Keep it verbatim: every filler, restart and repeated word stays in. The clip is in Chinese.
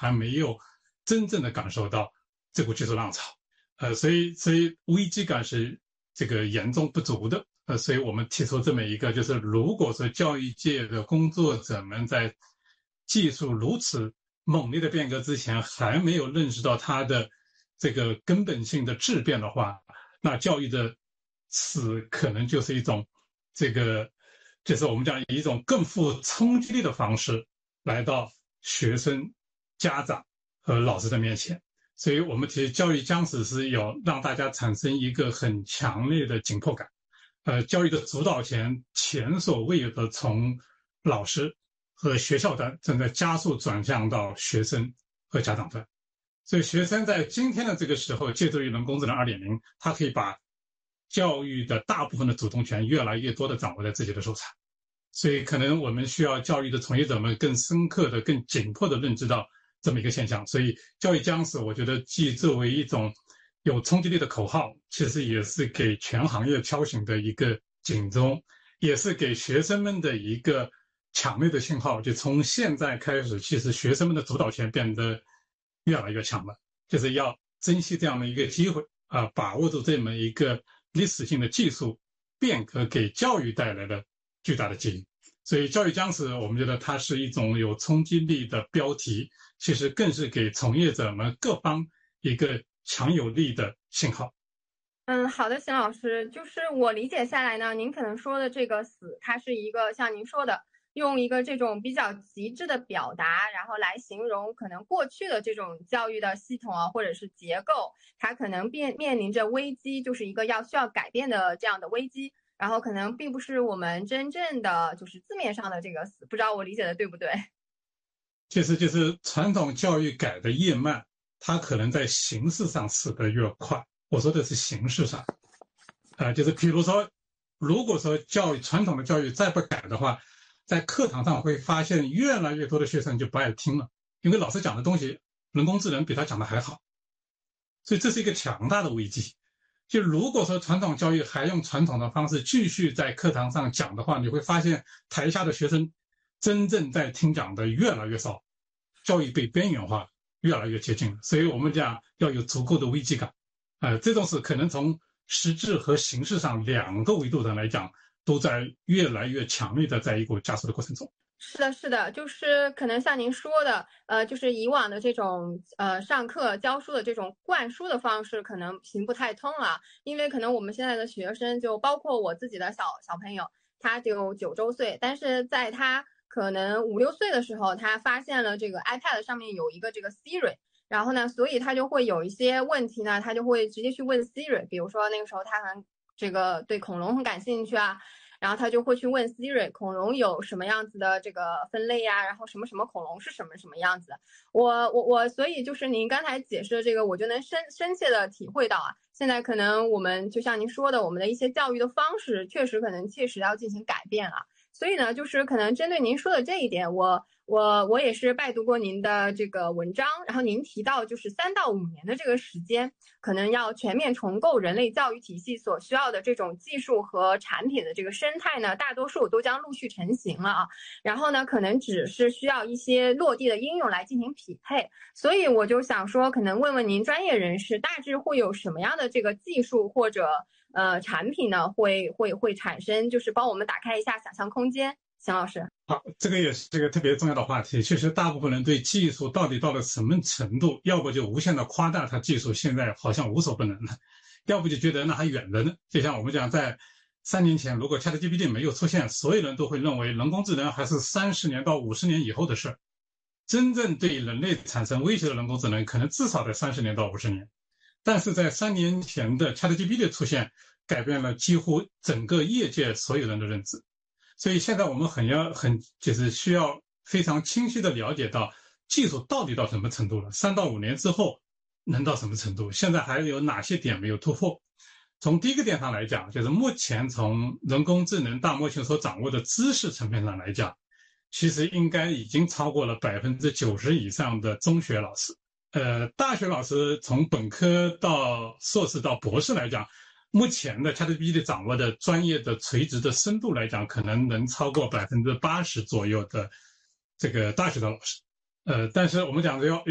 还没有真正的感受到这股技术浪潮，呃，所以所以危机感是这个严重不足的，呃，所以我们提出这么一个，就是如果说教育界的工作者们在技术如此猛烈的变革之前还没有认识到它的这个根本性的质变的话，那教育的死可能就是一种这个，就是我们讲以一种更富冲击力的方式来到学生、家长和老师的面前。所以我们提教育将死是有让大家产生一个很强烈的紧迫感，呃，教育的主导权前所未有的从老师和学校端正在加速转向到学生和家长端。所以学生在今天的这个时候，借助于人工智能 二点零， 他可以把教育的大部分的主动权越来越多的掌握在自己的手上。所以可能我们需要教育的从业者们更深刻的、更紧迫的认知到这么一个现象。所以教育将死，我觉得既作为一种有冲击力的口号，其实也是给全行业敲醒的一个警钟，也是给学生们的一个强烈的信号。就从现在开始，其实学生们的主导权变得越来越强了，就是要珍惜这样的一个机会啊、呃，把握住这么一个历史性的技术变革给教育带来的巨大的机遇。所以教育将死，我们觉得它是一种有冲击力的标题，其实更是给从业者们各方一个强有力的信号。 嗯，好的，邢老师，就是我理解下来呢，您可能说的这个死，它是一个像您说的，用一个这种比较极致的表达，然后来形容可能过去的这种教育的系统啊，或者是结构，它可能面面临着危机，就是一个要需要改变的这样的危机。然后可能并不是我们真正的就是字面上的这个死，不知道我理解的对不对？ 其实就是传统教育改得越慢，它可能在形式上死得越快。我说的是形式上，啊、呃，就是比如说，如果说教育传统的教育再不改的话，在课堂上会发现越来越多的学生就不爱听了，因为老师讲的东西，人工智能比他讲的还好，所以这是一个强大的危机。就如果说传统教育还用传统的方式继续在课堂上讲的话，你会发现台下的学生真正在听讲的越来越少，教育被边缘化，越来越接近了。所以我们讲要有足够的危机感，呃，这种是可能从实质和形式上两个维度上来讲，都在越来越强烈的在一个加速的过程中。 是的，是的，就是可能像您说的，呃，就是以往的这种呃上课教书的这种灌输的方式，可能行不太通了，因为可能我们现在的学生，就包括我自己的小小朋友，他只有九周岁，但是在他可能五六岁的时候，他发现了这个 iPad 上面有一个这个 Siri， 然后呢，所以他就会有一些问题呢，他就会直接去问 Siri， 比如说那个时候他很这个对恐龙很感兴趣啊。然后他就会去问 Siri 恐龙有什么样子的这个分类呀、啊，然后什么什么恐龙是什么什么样子。我我我，所以就是您刚才解释的这个，我就能深深切的体会到啊，现在可能我们就像您说的，我们的一些教育的方式确实可能切实要进行改变了。所以呢，就是可能针对您说的这一点，我我我也是拜读过您的这个文章，然后您提到就是三到五年的这个时间，可能要全面重构人类教育体系所需要的这种技术和产品的这个生态呢，大多数都将陆续成型了啊。然后呢，可能只是需要一些落地的应用来进行匹配。所以我就想说，可能问问您专业人士，大致会有什么样的这个技术或者呃产品呢，会会会产生，就是帮我们打开一下想象空间。邢老师， 好，这个也是这个特别重要的话题。其实大部分人对技术到底到了什么程度，要不就无限的夸大它技术现在好像无所不能了，要不就觉得那还远着呢。就像我们讲，在三年前，如果 ChatGPT 没有出现，所有人都会认为人工智能还是三十年到五十年以后的事。真正对人类产生威胁的人工智能，可能至少在三十年到五十年。但是在三年前的 ChatGPT 出现，改变了几乎整个业界所有人的认知。所以现在我们很要很就是需要非常清晰的了解到技术到底到什么程度了，三到五年之后能到什么程度，现在还有哪些点没有突破。从第一个点上来讲，就是目前从人工智能大模型所掌握的知识层面上来讲，其实应该已经超过了百分之九十以上的中学老师。呃，大学老师从本科到硕士到博士来讲，目前的 ChatGPT 掌握的专业的垂直的深度来讲，可能能超过百分之八十左右的这个大学的老师。呃，但是我们讲的要